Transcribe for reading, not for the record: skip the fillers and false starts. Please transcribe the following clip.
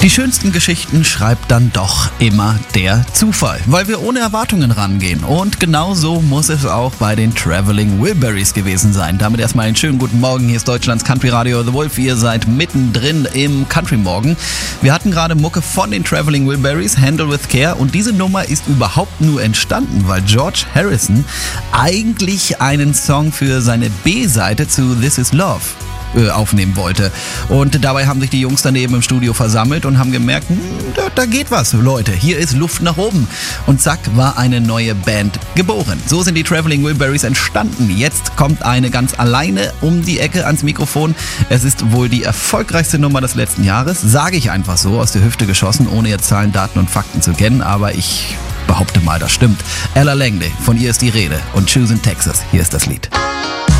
Die schönsten Geschichten schreibt dann doch immer der Zufall, weil wir ohne Erwartungen rangehen. Und genau so muss es auch bei den Traveling Wilburys gewesen sein. Damit erstmal einen schönen guten Morgen. Hier ist Deutschlands Country Radio The Wolf. Ihr seid mittendrin im Country Morgen. Wir hatten gerade Mucke von den Traveling Wilburys, Handle with Care. Und diese Nummer ist überhaupt nur entstanden, weil George Harrison eigentlich einen Song für seine B-Seite zu This Is Love aufnehmen wollte. Und dabei haben sich die Jungs daneben im Studio versammelt und haben gemerkt, da geht was, Leute, hier ist Luft nach oben. Und zack, war eine neue Band geboren. So sind die Traveling Wilburys entstanden. Jetzt kommt eine ganz alleine um die Ecke ans Mikrofon. Es ist wohl die erfolgreichste Nummer des letzten Jahres, sage ich einfach so, aus der Hüfte geschossen, ohne jetzt Zahlen, Daten und Fakten zu kennen, aber ich behaupte mal, das stimmt. Ella Langley, von ihr ist die Rede und Choosing Texas, hier ist das Lied.